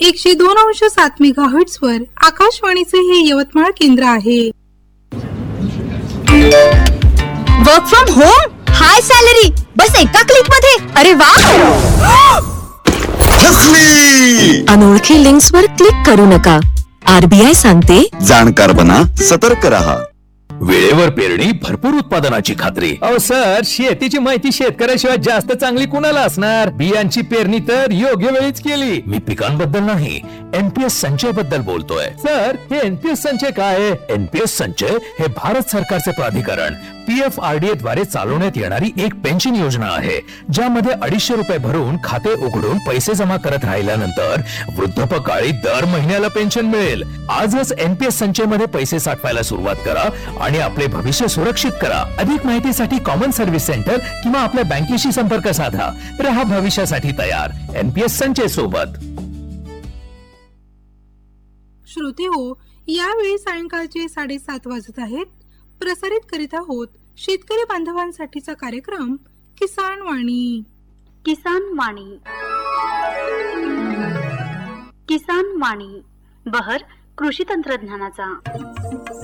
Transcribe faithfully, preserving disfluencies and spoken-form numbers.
एकशे दोन अंश सात मेगाहर्ट्झ वर आकाशवाणीचे हे यवतमाळ केंद्र आहे. Work from home, high salary, बस एका क्लिक मध्ये. अरे वा. अनोळखी लिंक्स वर क्लिक करू नका. आरबीआय सांगते, जाणकार बना, सतर्क रहा. वेळेवर पेरणी, भरपूर उत्पादनाची खात्री. अहो सर, शेतीची माहिती शेतकऱ्याशिवाय जास्त चांगली कुणाला असणार? बियांची पेरणी तर योग्य वेळीच केली. मी पिकांबद्दल नाही, एनपीएस संचय बद्दल बोलतोय. सर, हे एनपीएस संचय काय आहे? एनपीएस संचय हे भारत सरकारचे प्राधिकरण पीएफआरडीए द्वारे चालवण्यात येणारी एक पेन्शन योजना आहे, ज्यामध्ये अडीचशे रुपये भरून खाते उघडून पैसे जमा करत राहिल्यानंतर वृद्धापकाळी दर महिन्याला पेन्शन मिळेल. आजच एनपीएस संचय मध्ये पैसे साठवायला सुरुवात करा आणि आपले भविष्य सुरक्षित करा. अधिक माहितीसाठी कॉमन सर्व्हिस सेंटर किंवा आपल्या बँकेशी संपर्क साधा. रहा भविष्यासाठी तयार, एनपीएस संचय सोबत. श्रोते हो, यावेळी सायंकाळचे साडेसात वाजत आहेत. प्रसारित करीत आहोत शेतकरी बांधवांसाठीचा कार्यक्रम किसान वाणी. किसान वाणी किसान वाणी बहर कृषी तंत्रज्ञानाचा.